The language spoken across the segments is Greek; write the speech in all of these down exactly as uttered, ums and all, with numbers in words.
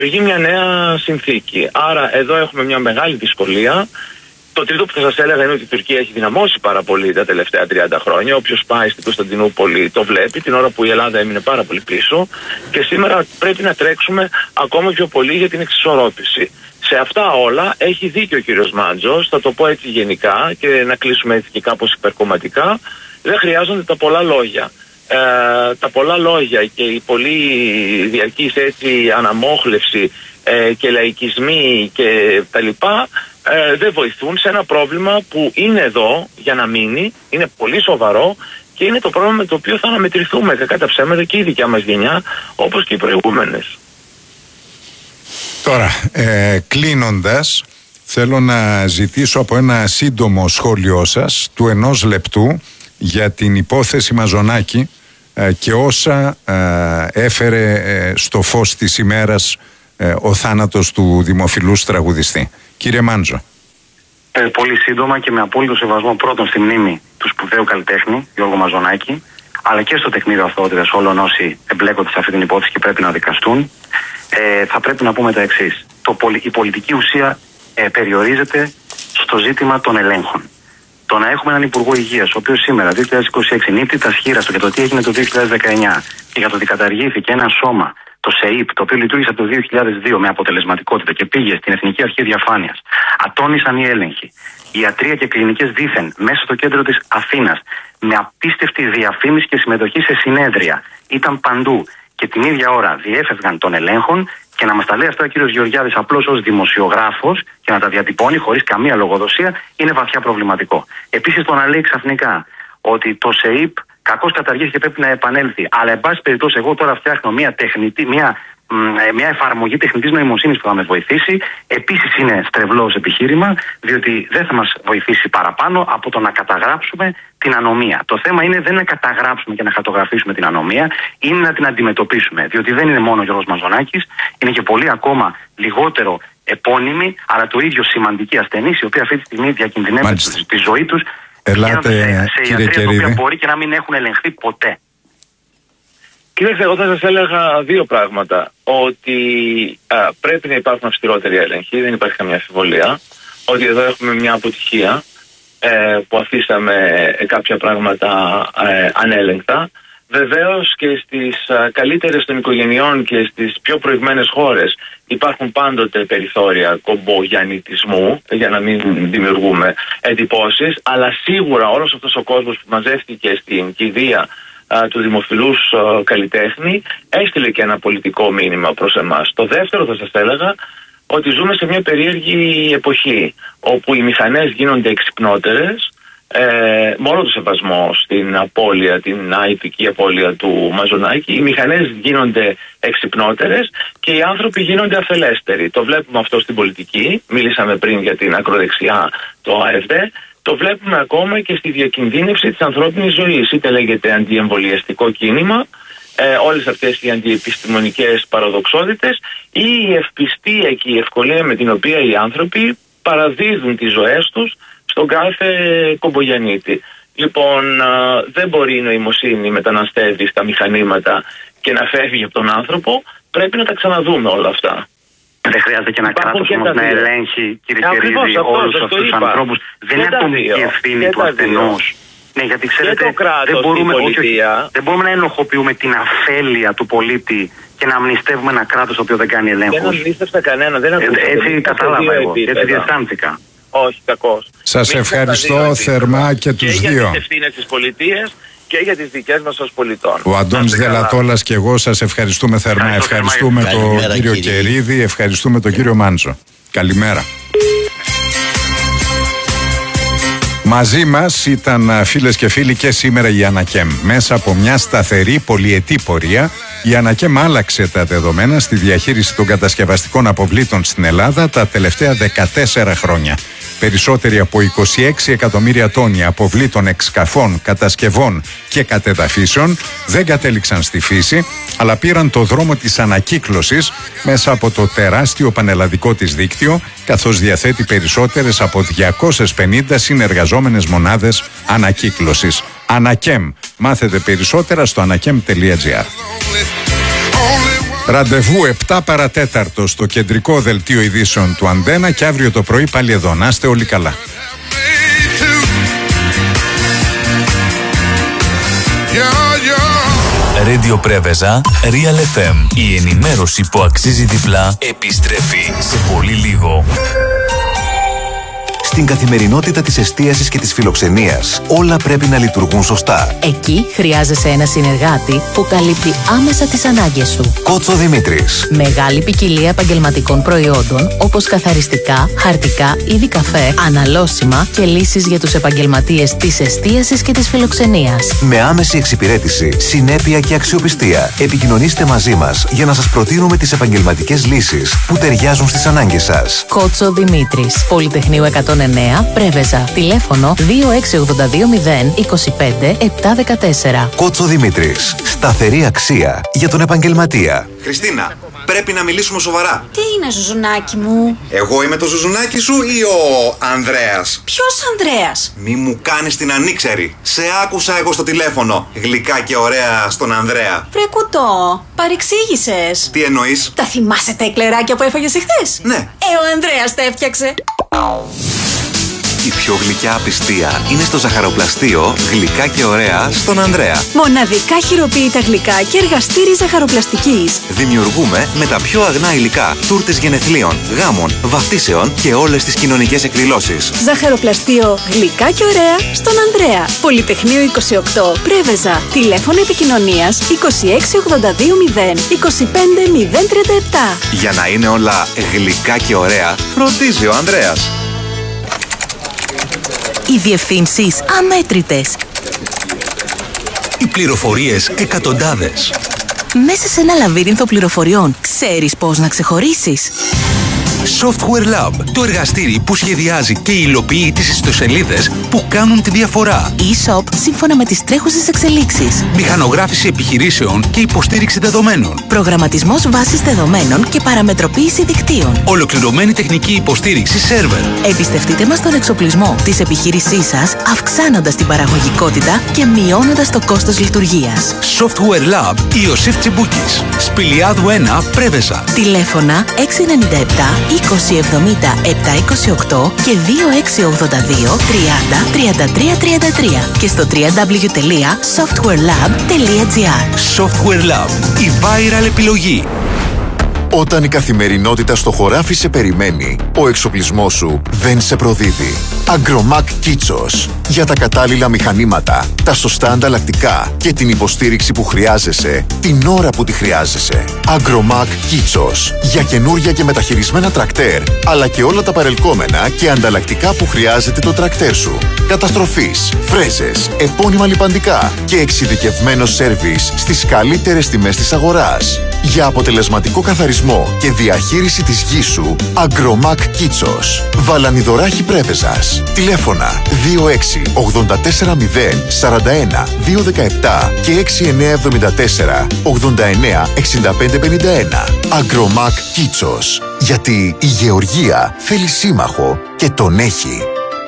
δημιουργεί μια νέα συνθήκη. Άρα εδώ έχουμε μια μεγάλη δυσκολία. Το τρίτο που θα σας έλεγα είναι ότι η Τουρκία έχει δυναμώσει πάρα πολύ τα τελευταία τριάντα χρόνια. Όποιος πάει στην Κωνσταντινούπολη το βλέπει, την ώρα που η Ελλάδα έμεινε πάρα πολύ πίσω. Και σήμερα πρέπει να τρέξουμε ακόμα πιο πολύ για την εξισορρόπηση. Σε αυτά όλα έχει δίκιο ο κύριος Μάντζος, θα το πω έτσι γενικά και να κλείσουμε έτσι και κάπως υπερκομματικά. Δεν χρειάζονται τα πολλά λόγια. Ε, τα πολλά λόγια και η πολύ διαρκής έτσι αναμόχλευση ε, και λαϊκισμοί και τα λοιπά ε, δεν βοηθούν σε ένα πρόβλημα που είναι εδώ για να μείνει, είναι πολύ σοβαρό και είναι το πρόβλημα με το οποίο θα αναμετρηθούμε κακά τα ψέματα και η δικιά μας γενιά όπως και οι προηγούμενες. Τώρα, ε, κλείνοντας, θέλω να ζητήσω από ένα σύντομο σχόλιο σας του ενός λεπτού για την υπόθεση Μαζονάκη ε, και όσα ε, έφερε ε, στο φως της ημέρας ε, ο θάνατος του δημοφιλούς τραγουδιστή. Κύριε Μάντζο. Ε, πολύ σύντομα και με απόλυτο σεβασμό πρώτον στη μνήμη του σπουδαίου καλλιτέχνη Γιώργο Μαζονάκη, αλλά και στο τεκμήριο αθωότητας όλων όσοι εμπλέκονται σε αυτή την υπόθεση και πρέπει να δικαστούν, ε, θα πρέπει να πούμε τα εξής. Η πολιτική ουσία ε, περιορίζεται στο ζήτημα των ελέγχων. Το να έχουμε έναν Υπουργό Υγείας, ο οποίος σήμερα, δύο χιλιάδες είκοσι έξι, νύπτει τα σχήρα του για το τι έγινε το δύο χιλιάδες δεκαεννιά και για το ότι καταργήθηκε ένα σώμα, το ΣΕΙΠ, το οποίο λειτουργήσε από το δύο χιλιάδες δύο με αποτελεσματικότητα και πήγε στην Εθνική Αρχή Διαφάνειας. Ατώνησαν οι έλεγχοι. Ιατρία και κλινικές δήθεν μέσα στο κέντρο της Αθήνας, με απίστευτη διαφήμιση και συμμετοχή σε συνέδρια. Ήταν παντού και την ίδια ώρα διέφευγαν των ελέγχων. Και να μας τα λέει αυτά ο κύριος Γεωργιάδης απλώς ως δημοσιογράφος και να τα διατυπώνει χωρίς καμία λογοδοσία είναι βαθιά προβληματικό. Επίσης το να λέει ξαφνικά ότι το ΣΕΙΠ κακώς καταργήθηκε και πρέπει να επανέλθει. Αλλά εν πάση περιπτώσει εγώ τώρα φτιάχνω μια, τεχνητή, μια, μια εφαρμογή τεχνητής νοημοσύνης που θα με βοηθήσει. Επίσης είναι στρεβλό επιχείρημα, διότι δεν θα μας βοηθήσει παραπάνω από το να καταγράψουμε την ανομία. Το θέμα είναι δεν να καταγράψουμε και να χαρτογραφήσουμε την ανομία, είναι να την αντιμετωπίσουμε. Διότι δεν είναι μόνο ο Γιώργος Μαζονάκης, είναι και πολλοί ακόμα λιγότερο επώνυμοι, αλλά το ίδιο σημαντικοί ασθενείς, οι οποίοι αυτή τη στιγμή διακινδυνεύουν τη ζωή τους. Ελάτε, σε, σε ιατρία τα οποία μπορεί και να μην έχουν ελεγχθεί ποτέ. Κύριε, εγώ θα σας έλεγα δύο πράγματα. Ότι α, πρέπει να υπάρχουν αυστηρότεροι έλεγχοι, δεν υπάρχει καμία αμφιβολία. Ότι εδώ έχουμε μια αποτυχία ε, που αφήσαμε κάποια πράγματα ε, ανέλεγκτα. Βεβαίως και στις α, καλύτερες των οικογενειών και στις πιο προηγμένες χώρες υπάρχουν πάντοτε περιθώρια κομπογιαννητισμού για να μην δημιουργούμε εντυπώσεις, αλλά σίγουρα όλος αυτός ο κόσμος που μαζεύτηκε στην κηδεία α, του δημοφιλούς α, καλλιτέχνη έστειλε και ένα πολιτικό μήνυμα προς εμάς. Το δεύτερο θα σας έλεγα ότι ζούμε σε μια περίεργη εποχή όπου οι μηχανές γίνονται εξυπνότερες. Ε, με όλο το σεβασμό στην απώλεια, την αϊπική απώλεια του Μαζονάκη, οι μηχανές γίνονται εξυπνότερες και οι άνθρωποι γίνονται αφελέστεροι. Το βλέπουμε αυτό στην πολιτική, μίλησαμε πριν για την ακροδεξιά, το ΑΕΒ, το βλέπουμε ακόμα και στη διακινδύνευση της ανθρώπινης ζωής, είτε λέγεται αντιεμβολιαστικό κίνημα, ε, όλες αυτές οι αντιεπιστημονικές παραδοξότητες ή η ευπιστία και η ευκολία με την οποία οι άνθρωποι παραδίδουν τις ζωές τους στον κάθε κομπογιαννίτη. Λοιπόν, α, δεν μπορεί η νοημοσύνη μεταναστεύει στα μηχανήματα και να φεύγει από τον άνθρωπο. Πρέπει να τα ξαναδούμε όλα αυτά. Δεν χρειάζεται και ένα κράτος όμως να ελέγχει, κύριε Κερίδη, όλους αυτούς τους ανθρώπους. Δεν είναι ατομική ευθύνη του ασθενούς. Ναι, γιατί ξέρετε, δεν μπορούμε, όχι, δεν μπορούμε να ενοχοποιούμε την αφέλεια του πολίτη και να αμνηστεύουμε ένα κράτος το οποίο δεν κάνει ελέγχους. Δεν αμνήστευσα κανένα, δεν ακούστηκα. Έτσι κατάλαβα εγώ, έτσι διαισθάνθηκα. Όχι, κακώς. Σας ευχαριστώ θερμά και τους και δύο. Για τις ευθύνες της πολιτείας και για τις δικές μας ως πολιτών. Ο Αντώνης Δελατόλας και εγώ σας ευχαριστούμε θερμά. Ευχαριστούμε τον Καλημέρα, κύριο κύριε. Κερίδη, ευχαριστούμε τον κύριο Μάντζο. Καλημέρα. Μαζί μας ήταν, φίλες και φίλοι, και σήμερα η Ανακέμ. Μέσα από μια σταθερή πολυετή πορεία, η Ανακέμ άλλαξε τα δεδομένα στη διαχείριση των κατασκευαστικών αποβλήτων στην Ελλάδα τα τελευταία δεκατέσσερα χρόνια. Περισσότεροι από είκοσι έξι εκατομμύρια τόνοι αποβλήτων εξκαφών, κατασκευών και κατεδαφίσεων δεν κατέληξαν στη φύση, αλλά πήραν το δρόμο της ανακύκλωσης μέσα από το τεράστιο πανελλαδικό της δίκτυο, καθώς διαθέτει περισσότερες από διακόσιες πενήντα συνεργαζόμενες μονάδες ανακύκλωσης. Ανακέμ. Μάθετε περισσότερα στο ανακέμ τελεία τζι άρ. Ραντεβού επτά παρατέταρτο στο κεντρικό δελτίο ειδήσεων του Αντένα και αύριο το πρωί πάλι εδώ. Να είστε όλοι καλά. Radio Πρέβεζα, Real εφ εμ. Η ενημέρωση που αξίζει διπλά επιστρέφει σε πολύ λίγο. Στην καθημερινότητα της εστίασης και της φιλοξενίας, όλα πρέπει να λειτουργούν σωστά. Εκεί χρειάζεσαι ένα συνεργάτη που καλύπτει άμεσα τις ανάγκες σου. Κότσο Δημήτρης. Μεγάλη ποικιλία επαγγελματικών προϊόντων, όπως καθαριστικά, χαρτικά, είδη καφέ, αναλώσιμα και λύσεις για τους επαγγελματίες της εστίασης και της φιλοξενίας. Με άμεση εξυπηρέτηση, συνέπεια και αξιοπιστία. Επικοινωνήστε μαζί μας για να σας προτείνουμε τις επαγγελματικές λύσεις που ταιριάζουν στις ανάγκες σας. Κότσο Δημήτρης. Πολυτεχνείου εκατόν εννέα, Πρέβεζα. Τηλέφωνο δύο έξι ογδόντα δύο μηδέν είκοσι πέντε επτακόσια δεκατέσσερα. Κότσο Δημήτρης. Σταθερή αξία για τον επαγγελματία. Χριστίνα, πρέπει να μιλήσουμε σοβαρά. Τι είναι, Ζουζουνάκι μου? Εγώ είμαι το Ζουζουνάκι σου ή ο Ανδρέας? Ποιος Ανδρέας? Μη μου κάνεις την ανήξερη. Σε άκουσα εγώ στο τηλέφωνο. Γλυκά και ωραία στον Ανδρέα. Βρε κουτό, παρεξήγησες. Τι εννοείς? Τα θυμάσαι τα εκλεράκια που έφαγες εχθές? Ναι. Ε, ο Ανδρέας τα έφτιαξε. Η πιο γλυκιά απιστία είναι στο ζαχαροπλαστείο Γλυκά και ωραία στον Ανδρέα. Μοναδικά χειροποίητα γλυκά και εργαστήρι ζαχαροπλαστικής. Δημιουργούμε με τα πιο αγνά υλικά τούρτες γενεθλίων, γάμων, βαφτίσεων και όλες τις κοινωνικές εκδηλώσεις. Ζαχαροπλαστείο Γλυκά και ωραία στον Ανδρέα. Πολυτεχνείο είκοσι οκτώ, Πρέβεζα. Τηλέφωνο επικοινωνίας είκοσι έξι ογδόντα δύο μηδέν είκοσι πέντε μηδέν τριάντα επτά. Για να είναι όλα γλυκά και ωραία, φροντίζει ο Ανδρέας. Οι διευθύνσεις αμέτρητες. Οι πληροφορίες εκατοντάδες. Μέσα σε ένα λαβύρινθο πληροφοριών, ξέρεις πώς να ξεχωρίσεις? Software Lab, το εργαστήρι που σχεδιάζει και υλοποιεί τις ιστοσελίδες που κάνουν τη διαφορά. E-shop σύμφωνα με τις τρέχουσες εξελίξεις. Μηχανογράφηση επιχειρήσεων και υποστήριξη δεδομένων. Προγραμματισμός βάσης δεδομένων και παραμετροποίηση δικτύων. Ολοκληρωμένη τεχνική υποστήριξη σερβερ. Εμπιστευτείτε μας τον εξοπλισμό της επιχείρησής σας, αυξάνοντας την παραγωγικότητα και μειώνοντας το κόστος λειτουργίας. Software Lab, Ιωσήφ Τσιμπούκης. Σπηλιάδου ένα, Πρέβεζα. Τηλέφωνα έξι εννιά επτά είκοσι εβδομήντα επτακόσια είκοσι οκτώ και δύο έξι ογδόντα δύο τριάντα τριάντα τρία τριάντα τρία και στο double-u double-u double-u τελεία software lab τελεία gr. Software Lab, η viral επιλογή. Όταν η καθημερινότητα στο χωράφι σε περιμένει, ο εξοπλισμός σου δεν σε προδίδει. Agromac Kitsos. Για τα κατάλληλα μηχανήματα, τα σωστά ανταλλακτικά και την υποστήριξη που χρειάζεσαι, την ώρα που τη χρειάζεσαι. Agromac Kitsos. Για καινούρια και μεταχειρισμένα τρακτέρ, αλλά και όλα τα παρελκόμενα και ανταλλακτικά που χρειάζεται το τρακτέρ σου. Καταστροφής, φρέζες, επώνυμα λιπαντικά και εξειδικευμένο σέρβις στις καλύτερες τιμές της αγοράς. Για αποτελεσματικό καθαρισμό και διαχείριση της γης σου, Agromac Kitsos. Βαλανιδωράχη Πρέβεζας. Τηλέφωνα δύο έξι ογδόντα τέσσερα μηδέν σαράντα ένα δύο δεκαεπτά και έξι εννιά εβδομήντα τέσσερα ογδόντα εννιά εξήντα πέντε πενήντα ένα. Agromac Kitsos. Γιατί η γεωργία θέλει σύμμαχο και τον έχει.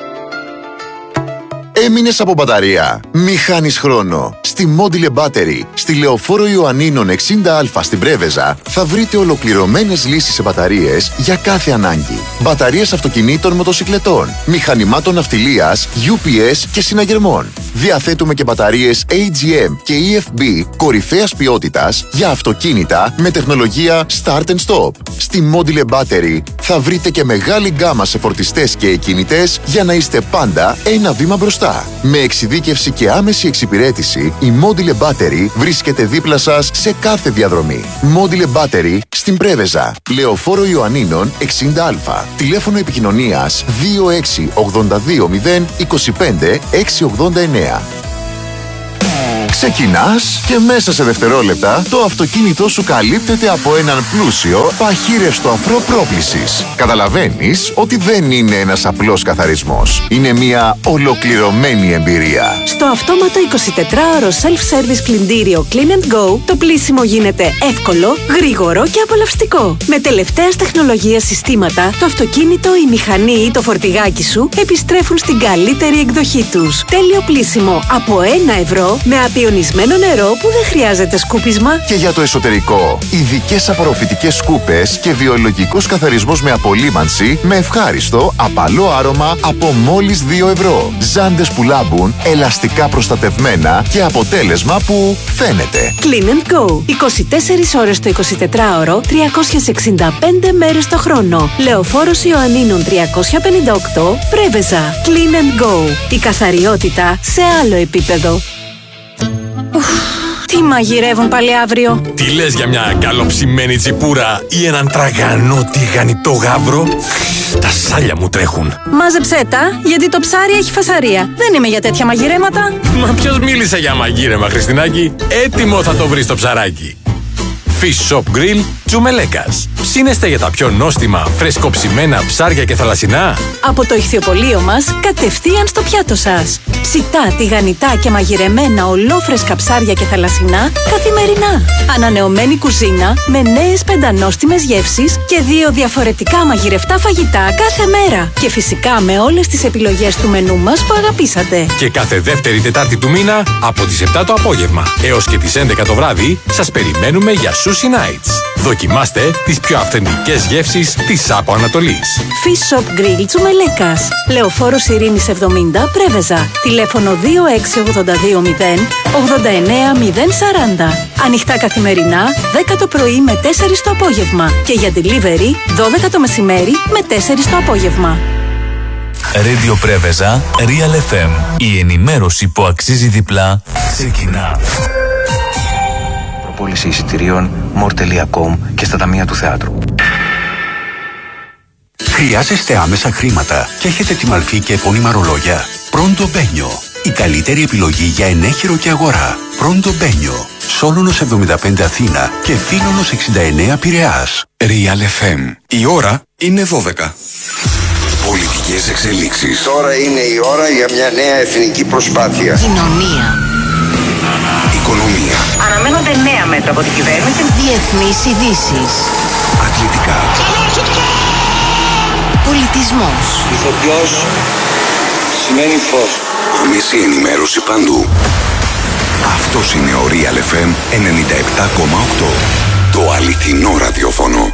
Έμεινες από μπαταρία? Μη χάνεις χρόνο. Στη Module Battery, στη Λεωφόρο Ιωαννίνων εξήντα α στην Πρέβεζα, θα βρείτε ολοκληρωμένες λύσεις σε μπαταρίες για κάθε ανάγκη. Μπαταρίες αυτοκινήτων, μοτοσικλετών, μηχανημάτων ναυτιλίας, γιου πι ες και συναγερμών. Διαθέτουμε και μπαταρίες έι τζι εμ και ι εφ μπι κορυφαίας ποιότητας για αυτοκίνητα με τεχνολογία Start and Stop. Στη Module Battery θα βρείτε και μεγάλη γκάμα σε φορτιστές και εκκινητές για να είστε πάντα ένα βήμα μπροστά. Με εξειδίκευση και άμεση εξυπηρέτηση, η Module Battery βρίσκεται δίπλα σας σε κάθε διαδρομή. Module Battery στην Πρέβεζα, Λεωφόρο Ιωαννίνων εξήντα α. Τηλέφωνο επικοινωνίας δύο έξι ογδόντα δύο μηδέν είκοσι πέντε έξι ογδόντα εννέα. Ξεκινάς και μέσα σε δευτερόλεπτα το αυτοκίνητό σου καλύπτεται από έναν πλούσιο παχύρευστο αφρό πρόπλησης. Καταλαβαίνεις ότι δεν είναι ένας απλός καθαρισμός. Είναι μια ολοκληρωμένη εμπειρία. Στο αυτόματο εικοσιτετράωρο self-service πλυντήριο Clean and Go, το πλύσιμο γίνεται εύκολο, γρήγορο και απολαυστικό. Με τελευταίας τεχνολογίας συστήματα, το αυτοκίνητο, η μηχανή ή το φορτηγάκι σου επιστρέφουν στην καλύτερη εκδοχή τους. Τέλειο πλύσιμο από ένα ευρώ με απειροβολή Ιονισμένο νερό που δεν χρειάζεται σκούπισμα. Και για το εσωτερικό, ειδικές απορροφητικές σκούπες και βιολογικός καθαρισμός με απολύμανση με ευχάριστο, απαλό άρωμα από μόλις δύο ευρώ. Ζάντες που λάμπουν, ελαστικά προστατευμένα και αποτέλεσμα που φαίνεται. Clean and Go. είκοσι τέσσερις ώρες το εικοσιτετράωρο, τριακόσιες εξήντα πέντε μέρες το χρόνο. Λεωφόρος Ιωαννίνων τριακόσια πενήντα οκτώ, Πρέβεζα. Clean and Go. Η καθαριότητα σε άλλο επίπεδο. Ουφ, τι μαγειρεύουν πάλι αύριο? Τι λες για μια καλοψημένη τσιπούρα ή έναν τραγανό τηγανιτό γάβρο? Τα σάλια μου τρέχουν. Μάζεψέ τα, γιατί το ψάρι έχει φασαρία. Δεν είμαι για τέτοια μαγειρέματα. Μα ποιος μίλησε για μαγείρεμα, Χριστινάκη? Έτοιμο θα το βρεις το ψαράκι. Fish Shop Grill Τσουμελέκας. Ψήνεστε για τα πιο νόστιμα, φρεσκοψημένα ψάρια και θαλασσινά? Από το ηχθιοπωλείο μας, κατευθείαν στο πιάτο σας. Ψητά, τηγανιτά και μαγειρεμένα ολόφρεσκα ψάρια και θαλασσινά καθημερινά. Ανανεωμένη κουζίνα με νέες πεντανόστιμες γεύσεις και δύο διαφορετικά μαγειρευτά φαγητά κάθε μέρα. Και φυσικά με όλες τις επιλογές του μενού μας που αγαπήσατε. Και κάθε δεύτερη Τετάρτη του μήνα, από τις επτά το απόγευμα έως και τις έντεκα το βράδυ, σας περιμένουμε για Sushi Nights. Δοκιμάστε τις πιο αυθεντικές γεύσεις της Άπο Ανατολής. Fish Shop Grill Τσουμελέκας. Λεωφόρος Ειρήνης εβδομήντα, Πρέβεζα. Τηλέφωνο δύο έξι ογδόντα δύο μηδέν ογδόντα εννέα μηδέν σαράντα. Ανοιχτά καθημερινά, δέκα το πρωί με τέσσερις το απόγευμα. Και για delivery, δώδεκα το μεσημέρι με τέσσερις το απόγευμα. Radio Πρέβεζα, Real εφ εμ. Η ενημέρωση που αξίζει διπλά ξεκινά. Προπόληση εισιτηρίων μορ τελεία κομ και στα ταμεία του θεάτρου. Χρειάζεστε άμεσα χρήματα και έχετε τη μαλφή και επώνυμα ρολόγια? Pronto Benio. Η καλύτερη επιλογή για ενέχειρο και αγορά. Pronto Benio. Σόλωνος εβδομήντα πέντε Αθήνα και Φίλωνος εξήντα εννέα Πειραιάς. Real εφ εμ. Η ώρα είναι δώδεκα. Πολιτικές εξελίξεις. Τώρα είναι η ώρα για μια νέα εθνική προσπάθεια. Κοινωνία. Οικονομία. Αναμένονται νέα μέτρα από την κυβέρνηση. Διεθνείς ειδήσεις. Αθλητικά. Πολιτισμός. Ηθοποιός σημαίνει φως. Άμεση ενημέρωση παντού. Αυτός είναι ο Real εφ εμ ενενήντα επτά κόμμα οκτώ. Το αληθινό ραδιόφωνο.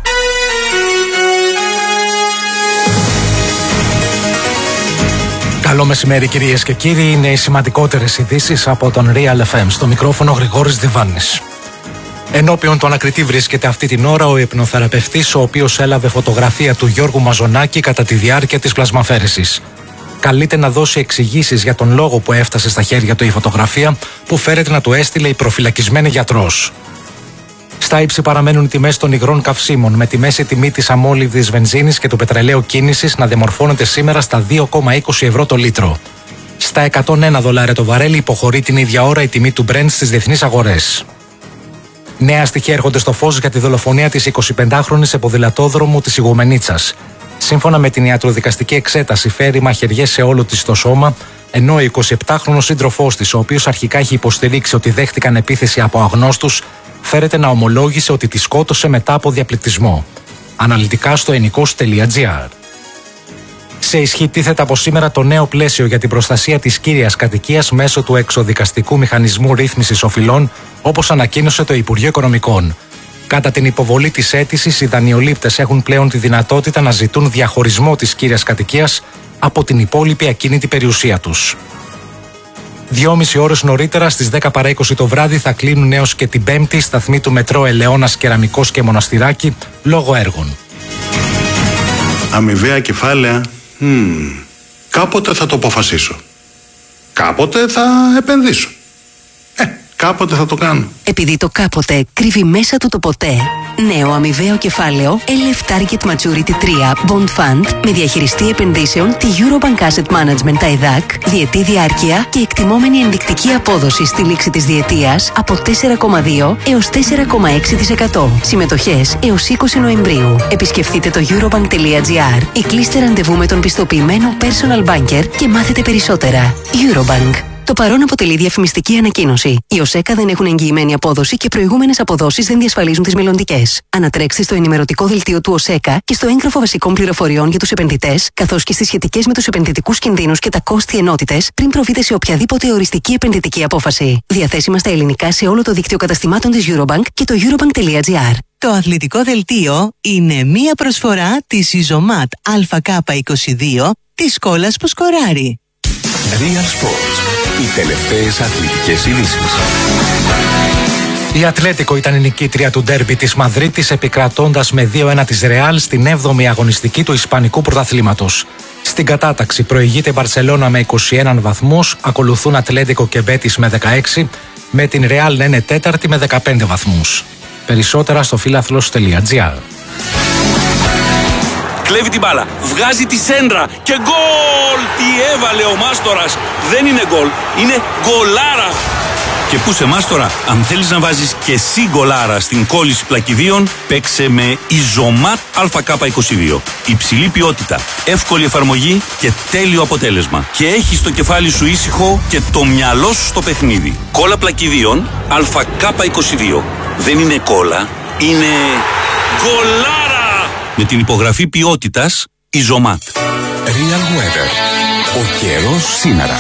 Καλό μεσημέρι κυρίες και κύριοι, είναι οι σημαντικότερες ειδήσεις από τον Real εφ εμ. Στο μικρόφωνο Γρηγόρης Διβάνης. Ενώπιον του ανακριτή βρίσκεται αυτή την ώρα ο υπνοθεραπευτής, ο οποίος έλαβε φωτογραφία του Γιώργου Μαζονάκη κατά τη διάρκεια της πλασμαφέρεσης. Καλείται να δώσει εξηγήσεις για τον λόγο που έφτασε στα χέρια του η φωτογραφία που φέρεται να του έστειλε η προφυλακισμένη γιατρός. Στα ύψη παραμένουν οι τιμές των υγρών καυσίμων, με τη μέση τιμή της αμόλυβδης βενζίνης και του πετρελαίου κίνησης να διαμορφώνεται σήμερα στα δύο κόμμα είκοσι ευρώ το λίτρο. Στα εκατόν ένα δολάρια το βαρέλι υποχωρεί την ίδια ώρα η τιμή του Brent στις διεθνείς αγορές. Νέα στοιχεία έρχονται στο φως για τη δολοφονία της εικοσιπεντάχρονης σε ποδηλατόδρομο της Ιγουμενίτσας. Σύμφωνα με την ιατροδικαστική εξέταση, φέρει μαχαιριές σε όλο της το σώμα, ενώ ο εικοσιεπτάχρονος σύντροφός της, ο οποίος αρχικά έχει υποστηρίξει ότι δέχτηκαν επίθεση από αγνώστους, φέρεται να ομολόγησε ότι τη σκότωσε μετά από διαπληκτισμό. Αναλυτικά στο ενικός τελεία τζι άρ. Σε ισχύ τίθεται από σήμερα το νέο πλαίσιο για την προστασία της κύριας κατοικίας μέσω του εξοδικαστικού μηχανισμού ρύθμισης οφειλών, όπως ανακοίνωσε το Υπουργείο Οικονομικών. Κατά την υποβολή της αίτησης, οι δανειολήπτες έχουν πλέον τη δυνατότητα να ζητούν διαχωρισμό της κύριας κατοικίας από την υπόλοιπη ακίνητη περιουσία τους. Δυόμιση ώρες νωρίτερα, στις δέκα παρά είκοσι το βράδυ, θα κλείνουν έως και την Πέμπτη σταθμοί του μετρό Ελαιώνας, Κεραμικός και Μοναστηράκι λόγω έργων. Αμοιβαία κεφάλαια. Mm. Κάποτε θα το αποφασίσω. Κάποτε θα επενδύσω. Ε, κάποτε θα το κάνω. Επειδή το κάποτε κρύβει μέσα του το ποτέ. Νέο αμοιβαίο κεφάλαιο ελ εφ Target Maturity τρία Bond Fund με διαχειριστή επενδύσεων τη Eurobank Asset Management τα ΕΔΑΚ, διετή διάρκεια και εκτιμόμενη ενδεικτική απόδοση στη λήξη της διετίας από τέσσερα κόμμα δύο έως τέσσερα κόμμα έξι τοις εκατό. Συμμετοχές έως είκοσι Νοεμβρίου. Επισκεφτείτε το eurobank τελεία τζι άρ ή κλείστε ραντεβού με τον πιστοποιημένο personal banker και μάθετε περισσότερα. Eurobank. Το παρόν αποτελεί διαφημιστική ανακοίνωση. Οι ΟΣΕΚΑ δεν έχουν εγγυημένη απόδοση και προηγούμενες αποδόσεις δεν διασφαλίζουν τις μελλοντικές. Ανατρέξτε στο ενημερωτικό δελτίο του ΟΣΕΚΑ και στο έγγραφο βασικών πληροφοριών για τους επενδυτές, καθώς και στις σχετικές με τους επενδυτικούς κινδύνους και τα κόστη ενότητες, πριν προβείτε σε οποιαδήποτε οριστική επενδυτική απόφαση. Διαθέσιμα στα ελληνικά σε όλο το δίκτυο καταστημάτων της Eurobank και το eurobank.gr. Το αθλητικό δελτίο είναι μία προσφορά της Ιζωμάτ Α Κ είκοσι δύο της κόλλας που σκοράρει. Real Sports. Οι τελευταίες αθλητικές ειδήσεις. Η Ατλέτικο ήταν η νικήτρια του ντέρμπι της Μαδρίτης, επικρατώντας με δύο ένα της Ρεάλ στην έβδομη αγωνιστική του Ισπανικού Πρωταθλήματος. Στην κατάταξη προηγείται η Μπαρσελόνα με είκοσι ένα βαθμούς, ακολουθούν Ατλέτικο και Μπέτις με δεκαέξι, με την Ρεάλ να είναι τέταρτη με δεκαπέντε βαθμούς. Περισσότερα στο φίλαθλος.gr. Κλέβει την μπάλα, βγάζει τη σέντρα και γκολ! Τι έβαλε ο Μάστορας! Δεν είναι γκολ, είναι γκολάρα! Και πού σε Μάστορα, αν θέλεις να βάζεις και εσύ γκολάρα στην κόλληση πλακιδίων, παίξε με Ιζωμάτ Α Κ είκοσι δύο. Υψηλή ποιότητα, εύκολη εφαρμογή και τέλειο αποτέλεσμα. Και έχεις το κεφάλι σου ήσυχο και το μυαλό σου στο παιχνίδι. Κόλλα πλακιδίων Α Κ είκοσι δύο. Δεν είναι κόλλα, είναι γκολάρα! Με την υπογραφή ποιότητας Ιζωμάτ. Real Weather. Ο καιρός σήμερα.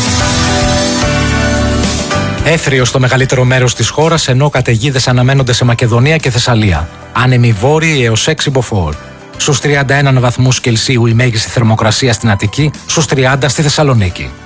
Έθριο στο μεγαλύτερο μέρος της χώρας, ενώ καταιγίδες αναμένονται σε Μακεδονία και Θεσσαλία. Άνεμοι βόρειοι έως έξι μποφόρ. Στους τριάντα ένα βαθμούς Κελσίου η μέγιστη θερμοκρασία στην Αττική, στους τριάντα στη Θεσσαλονίκη.